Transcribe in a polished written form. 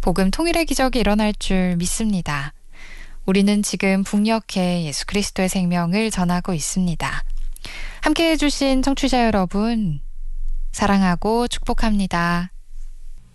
복음 통일의 기적이 일어날 줄 믿습니다. 우리는 지금 북녘에 예수 그리스도의 생명을 전하고 있습니다. 함께해 주신 청취자 여러분, 사랑하고 축복합니다.